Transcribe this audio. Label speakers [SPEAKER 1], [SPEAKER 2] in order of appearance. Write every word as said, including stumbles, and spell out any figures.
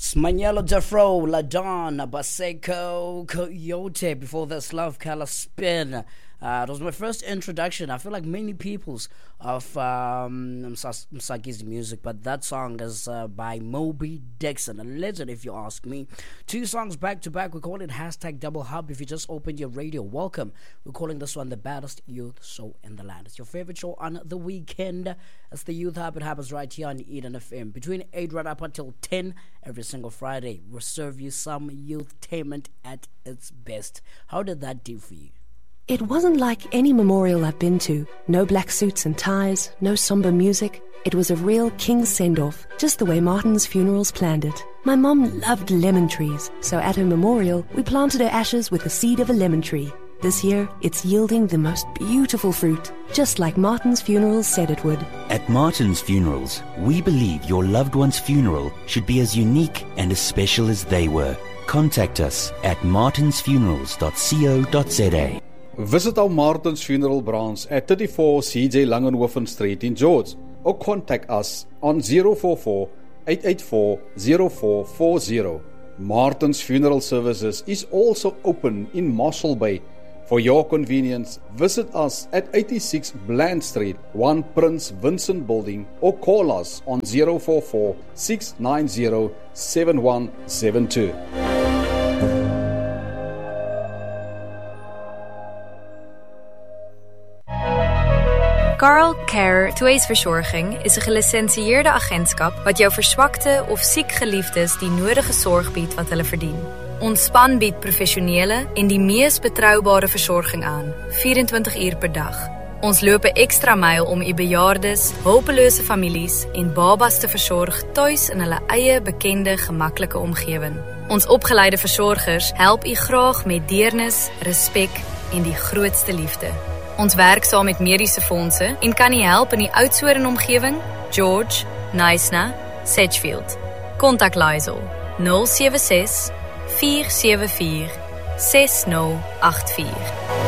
[SPEAKER 1] Smaniello Jafro, LaDon, Baseco, Coyote. Before this, Love Color Spin. Uh, it was my first introduction. I feel like many people's of um, Msaki's music, but that song is uh, by Moby Dixon, a legend if you ask me. Two songs back to back. We call it hashtag Double Hub. If you just opened your radio, welcome. We're calling this one the baddest youth show in the land. It's your favorite show on the weekend. It's the Youth Hub. It happens right here on Eden F M. Between eight right up until ten every single Friday, we'll serve you some youth-tainment at its best. How did that do for you?
[SPEAKER 2] It wasn't like any memorial I've been to. No black suits and ties, no somber music. It was a real king's send-off, just the way Martin's Funerals planned it. My mom loved lemon trees, so at her memorial, we planted her ashes with the seed of a lemon tree. This year, it's yielding the most beautiful fruit, just like Martin's Funerals said it would.
[SPEAKER 3] At Martin's Funerals, we believe your loved one's funeral should be as unique and as special as they were. Contact us at martins funerals dot co dot za.
[SPEAKER 4] Visit our Martin's Funeral branch at thirty-four C J Langenhoven Street in George, or contact us on zero four four, eight eight four, zero four four zero. Martin's Funeral Services is also open in Marshall Bay. For your convenience, visit us at eighty-six Bland Street, one Prince Vincent Building, or call us on zero four four, six nine zero, seven one seven two.
[SPEAKER 5] Carl Care Tweesverzorging is een gelicentieerde agentskap wat jou verzwakte of ziek geliefdes die nodige zorg biedt wat hulle verdien. Ons span bied professionele en die mees betroubare versorging aan, vierentwintig uur per dag. Ons loop 'n ekstra myl om u bejaardes, hulpelose families en babas te versorg tuis in hulle eie bekende, gemaklike omgewing. Ons opgeleide versorgers help u graag met deernis, respek en die grootste liefde. Ons werk saam met mediese fondse en kan u help in die Oudtshoorn omgewing, George, Knysna, Sedgefield. Kontak Lysel nul sewe ses, vier sewe vier, ses nul agt vier.